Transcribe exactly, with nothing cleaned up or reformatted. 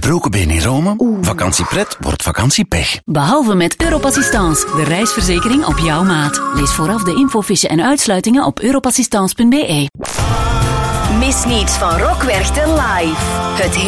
gebroken been in Rome? Vakantiepret wordt vakantiepech. Behalve met Europassistance, de reisverzekering op jouw maat. Lees vooraf de infofiche en uitsluitingen op europassistance punt be. Mis niets van Rock Werchter live. Het